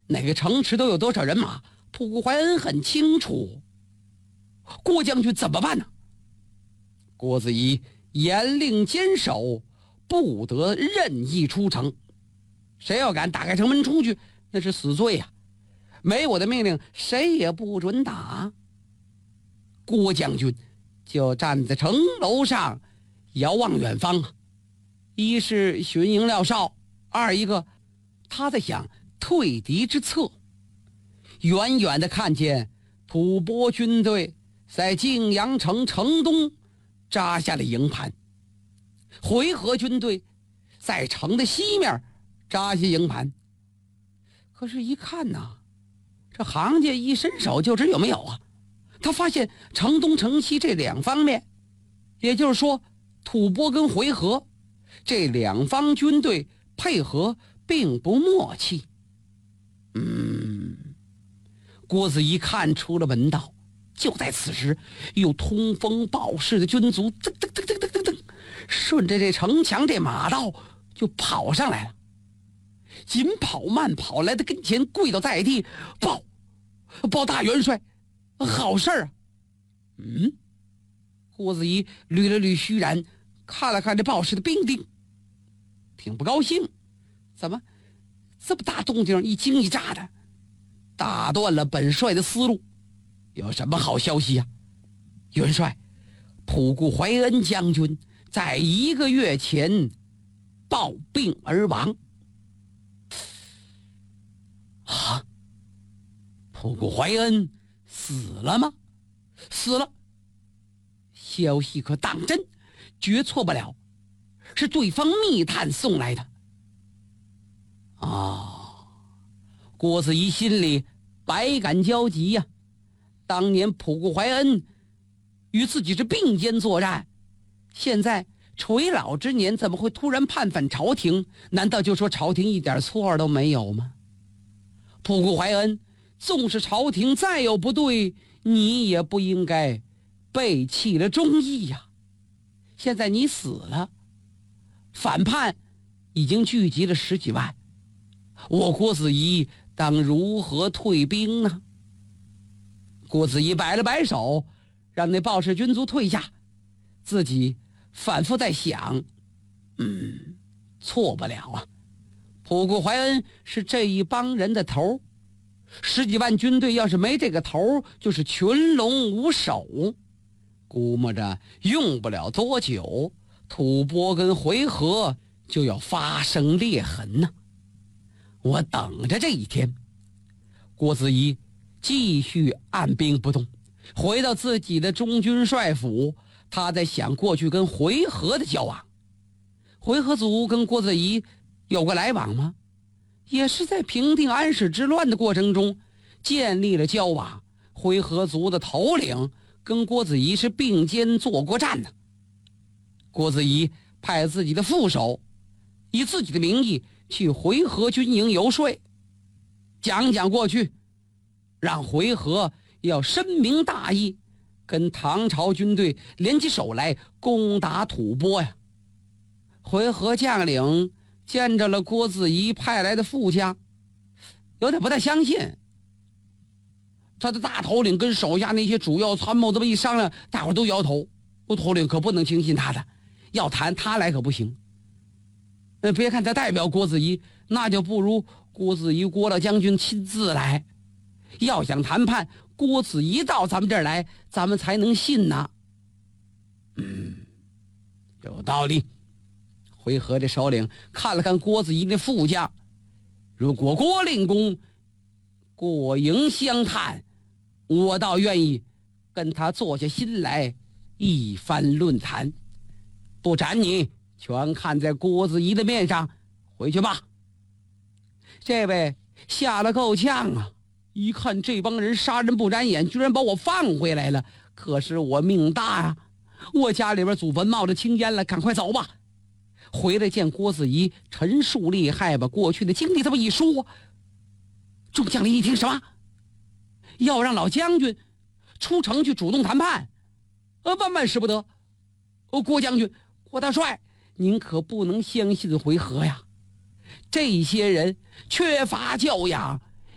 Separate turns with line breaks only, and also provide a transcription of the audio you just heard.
哪个城池都有多少人马，仆固怀恩很清楚。郭将军怎么办呢？郭子仪严令坚守，不得任意出城。谁要敢打开城门出去，那是死罪呀！没我的命令，谁也不准打。郭将军就站在城楼上，遥望远方，一是巡营廖少，二一个他在想退敌之策。远远的看见吐蕃军队在泾阳城城东扎下了营盘，回纥军队在城的西面扎下营盘。可是一看呐，这行家一伸手就知有没有啊。他发现城东城西这两方面，也就是说吐蕃跟回纥这两方军队配合并不默契。郭子仪看出了门道。就在此时，有通风报信的军卒噔噔噔噔噔噔噔，顺着这城墙这马道就跑上来了。紧跑慢跑来到跟前，跪倒在地，报大元帅，好事啊！郭子仪捋了捋须髯，看了看这报事的兵丁，挺不高兴。怎么这么大动静，一惊一乍的，打断了本帅的思路。有什么好消息啊？元帅，仆固怀恩将军在1个月前暴病而亡。啊，仆固怀恩死了吗？死了。消息可当真，绝错不了，是对方密探送来的。郭子仪心里百感交集呀。当年仆固怀恩与自己是并肩作战，现在垂老之年怎么会突然叛反朝廷？难道就说朝廷一点错都没有吗？仆固怀恩，纵使朝廷再有不对，你也不应该背弃了忠义呀。现在你死了，反叛已经聚集了10几万，我郭子仪当如何退兵呢？郭子仪摆了摆手，让那报事军卒退下，自己反复在想，错不了啊。仆固怀恩是这一帮人的头，10几万军队要是没这个头，就是群龙无首。估摸着用不了多久，吐蕃跟回纥就要发生裂痕呢。我等着这一天。郭子仪继续按兵不动，回到自己的中军帅府，他在想过去跟回纥的交往。回纥族跟郭子仪有过来往吗？也是在平定安史之乱的过程中建立了交往。回纥族的头领跟郭子仪是并肩作过战的。郭子仪派自己的副手以自己的名义去回纥军营游说，讲讲过去，让回纥要深明大义，跟唐朝军队联起手来攻打吐蕃呀。回纥将领见着了郭子仪派来的副将，有点不太相信。他的大头领跟手下那些主要参谋这么一商量，大伙都摇头，我头领可不能轻信他的，要谈他来可不行。别看他代表郭子仪，那就不如郭子仪郭老将军亲自来。要想谈判，郭子仪到咱们这儿来，咱们才能信呐。有道理。回纥这首领看了看郭子仪的副将，如果郭令公过营相探，我倒愿意跟他坐下心来一番论坛。不斩你，全看在郭子仪的面上，回去吧。这位吓了够呛啊，一看这帮人杀人不眨眼，居然把我放回来了。可是我命大啊，我家里边祖坟冒着青烟了，赶快走吧。回来见郭子仪陈述厉害，把过去的经历这么一说。众将领一听，什么要让老将军出城去主动谈判？万万使不得。郭将军，郭大帅，您可不能相信回纥呀，这些人缺乏教养，